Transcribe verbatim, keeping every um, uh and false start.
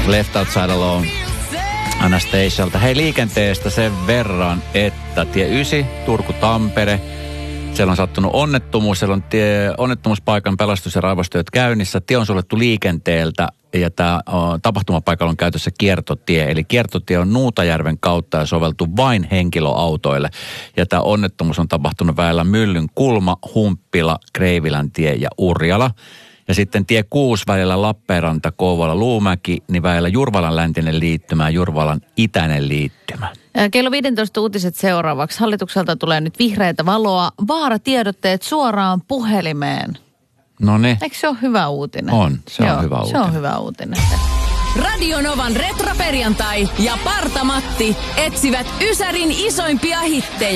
Left Outside Alone Anastasialta. Hei, liikenteestä sen verran, että tie yhdeksän, Turku-Tampere. Siellä on sattunut onnettomuus. Siellä on tie, onnettomuuspaikan pelastus- ja raivostyöt käynnissä. Tie on suljettu liikenteeltä ja tämä tapahtumapaikalla on käytössä kiertotie. Eli kiertotie on Nuutajärven kautta ja soveltu vain henkilöautoille. Ja tämä onnettomuus on tapahtunut väellä Myllyn kulma, Humppila, Kreivilän tie ja Urjala. Ja sitten tie kuusi välillä Lappeenranta, Kouvola, Luumäki, niin väillä Jurvalan läntinen liittymä ja Jurvalan itäinen liittymä. Kello viisitoista uutiset seuraavaksi. Hallitukselta tulee nyt vihreätä valoa. Vaaratiedotteet suoraan puhelimeen. No niin. Eikö se ole hyvä uutinen? On, se on Joo, hyvä uutinen. Se on hyvä uutinen. Radio Novan retroperjantai ja Parta Matti etsivät Ysärin isoimpia hittejä.